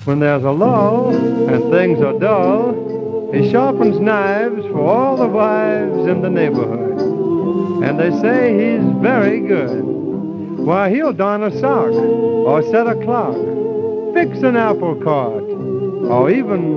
When there's a lull and things are dull, he sharpens knives for all the wives in the neighborhood. And they say he's very good. Why, he'll darn a sock or set a clock, fix an apple cart, or even